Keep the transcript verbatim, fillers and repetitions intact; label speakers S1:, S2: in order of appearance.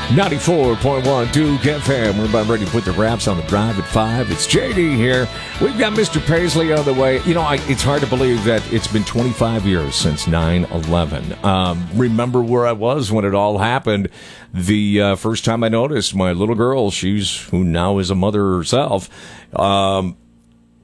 S1: ninety-four point one Duke F M. We're about ready to put the wraps on the drive at five. It's J D here. We've got Mister Paisley on the way. You know, I, it's hard to believe that it's been twenty-five years since nine eleven. Um, remember where I was when it all happened. The uh, first time I noticed my little girl, she's who now is a mother herself, um,